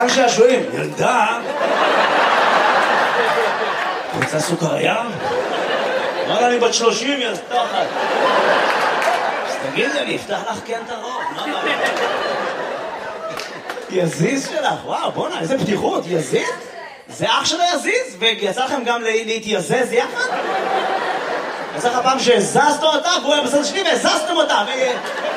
שעשועים, ילדה רוצה סוכריה? אמרה אני בת 30, יא סתחת. אז תגידי, אני אפתח לך כן את הראש. יזיז שלך, וואו, בוא'נה, איזה פתיחות, יזיז? זה אח שלו יזיז? ויצא לכם גם להתייזז יחד? יצא לך פעם שהזזת אותה, והוא היה בסדר שלי והזזתם אותה,